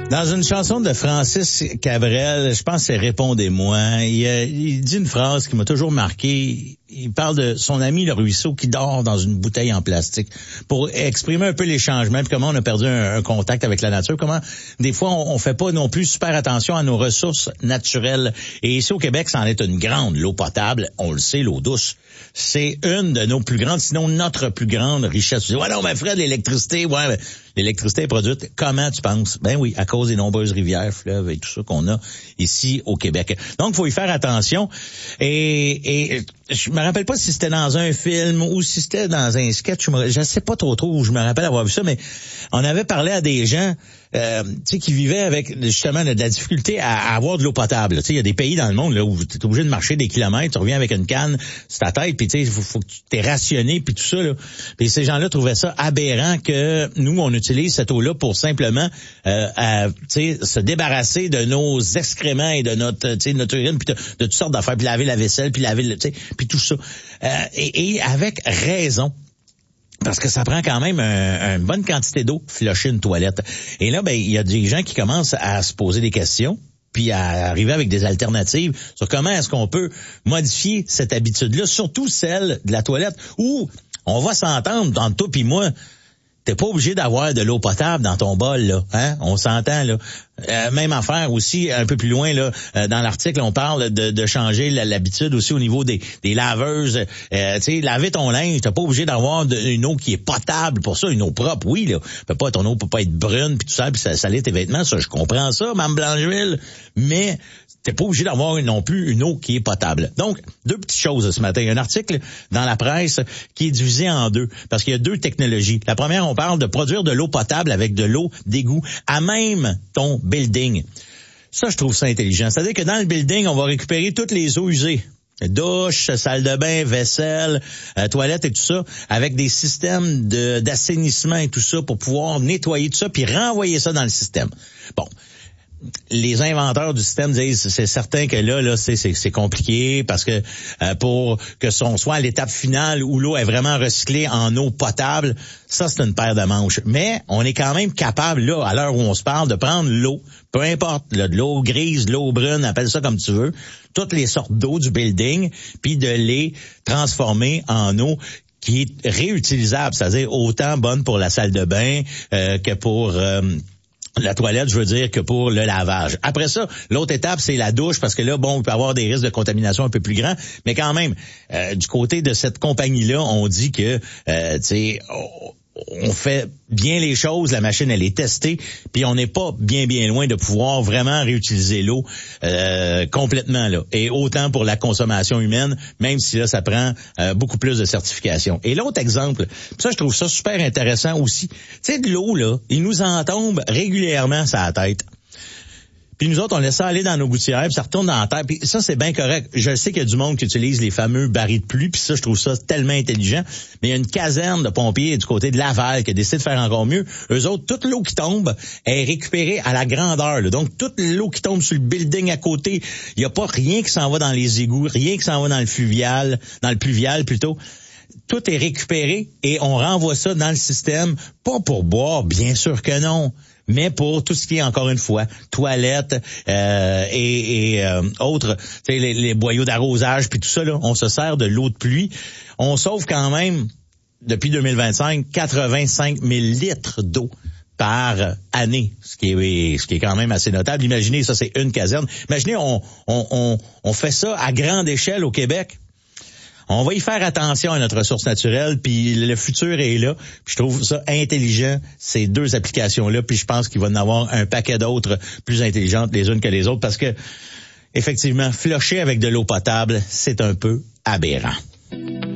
Dans une chanson de Francis Cabrel, je pense que c'est Répondez-moi, il dit une phrase qui m'a toujours marqué. Il parle de son ami le ruisseau qui dort dans une bouteille en plastique pour exprimer un peu les changements puis comment on a perdu un contact avec la nature, comment des fois on fait pas non plus super attention à nos ressources naturelles. Et ici au Québec, ça en est une grande, l'eau potable, on le sait, l'eau douce. C'est une de nos plus grandes, sinon notre plus grande richesse. Tu dis, ouais non, mais Fred, l'électricité, ouais, l'électricité est produite, comment tu penses? Ben oui, à cause des nombreuses rivières, fleuves et tout ça qu'on a ici au Québec. Donc, il faut y faire attention. Et je me rappelle pas si c'était dans un film ou si c'était dans un sketch. Je sais pas trop où je me rappelle avoir vu ça, mais on avait parlé à des gens qui vivaient avec justement de la difficulté à avoir de l'eau potable. Tu sais, il y a des pays dans le monde là où tu es obligé de marcher des kilomètres, tu reviens avec une canne sur ta tête, puis tu sais, faut que tu t'es rationné, puis tout ça là. Puis ces gens-là trouvaient ça aberrant que nous on utilise cette eau-là pour simplement se débarrasser de nos excréments et de notre urine, puis de toutes sortes d'affaires, puis laver la vaisselle, puis laver puis tout ça. Et avec raison. Parce que ça prend quand même une bonne quantité d'eau pour flusher une toilette. Et là, il y a des gens qui commencent à se poser des questions, puis à arriver avec des alternatives sur comment est-ce qu'on peut modifier cette habitude-là, surtout celle de la toilette, où on va s'entendre entre toi puis moi. T'es pas obligé d'avoir de l'eau potable dans ton bol, là, hein? On s'entend, là. Même affaire aussi, un peu plus loin, là, dans l'article, on parle de changer l'habitude aussi au niveau des laveuses. Tu sais, laver ton linge, t'es pas obligé d'avoir une eau qui est potable pour ça, une eau propre, oui, là. Ton eau peut pas être brune, puis tout ça, puis ça salit tes vêtements, ça, je comprends ça, Mme Blancheville, mais t'es pas obligé d'avoir non plus une eau qui est potable. Donc, deux petites choses ce matin. Il y a un article dans la presse qui est divisé en deux, parce qu'il y a deux technologies. La première, on parle de produire de l'eau potable avec de l'eau d'égout à même ton building. Ça, je trouve ça intelligent. C'est-à-dire que dans le building, on va récupérer toutes les eaux usées. Douche, salle de bain, vaisselle, toilette et tout ça, avec des systèmes d'assainissement et tout ça pour pouvoir nettoyer tout ça puis renvoyer ça dans le système. Bon. Les inventeurs du système disent c'est certain que là c'est compliqué parce que pour que son soit à l'étape finale où l'eau est vraiment recyclée en eau potable, ça c'est une paire de manches. Mais on est quand même capable là à l'heure où on se parle de prendre l'eau, peu importe, là, de l'eau grise, de l'eau brune, appelle ça comme tu veux, toutes les sortes d'eau du building, puis de les transformer en eau qui est réutilisable, c'est-à-dire autant bonne pour la salle de bain que pour la toilette, je veux dire, que pour le lavage. Après ça, l'autre étape, c'est la douche, parce que là, bon, on peut avoir des risques de contamination un peu plus grands, mais quand même, du côté de cette compagnie-là, on dit que, tu sais, on fait bien les choses, la machine, elle est testée, puis on n'est pas bien loin de pouvoir vraiment réutiliser l'eau complètement, là. Et autant pour la consommation humaine, même si là, ça prend beaucoup plus de certification. Et l'autre exemple, ça, je trouve ça super intéressant aussi. Tu sais, de l'eau, là, il nous en tombe régulièrement sur la tête. Puis nous autres, on laisse ça aller dans nos gouttières, puis ça retourne dans la terre. Puis ça, c'est bien correct. Je sais qu'il y a du monde qui utilise les fameux barils de pluie, puis ça, je trouve ça tellement intelligent. Mais il y a une caserne de pompiers du côté de Laval qui a décidé de faire encore mieux. Eux autres, toute l'eau qui tombe est récupérée à la grandeur, là. Donc, toute l'eau qui tombe sur le building à côté, il n'y a pas rien qui s'en va dans les égouts, rien qui s'en va dans le pluvial plutôt. Tout est récupéré et on renvoie ça dans le système, pas pour boire, bien sûr que non, mais pour tout ce qui est, encore une fois, toilettes et autres, tu sais, les boyaux d'arrosage, puis tout ça, là, on se sert de l'eau de pluie. On sauve quand même, depuis 2025, 85 000 litres d'eau par année, ce qui est quand même assez notable. Imaginez, ça, c'est une caserne. Imaginez, on fait ça à grande échelle au Québec. On va y faire attention à notre ressource naturelle, puis le futur est là. Puis je trouve ça intelligent, ces deux applications-là, puis je pense qu'il va y en avoir un paquet d'autres plus intelligentes les unes que les autres, parce que, effectivement, flusher avec de l'eau potable, c'est un peu aberrant.